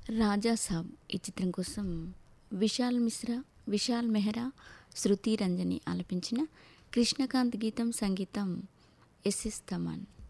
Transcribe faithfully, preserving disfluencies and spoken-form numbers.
రాజా సాబ్ ఈ చిత్రం కోసం విశాల్ మిశ్రా, విశాల్ మెహ్రా, శృతి రంజని ఆలపించిన కృష్ణకాంత్ గీతం, సంగీతం ఎస్ఎస్ తమన్.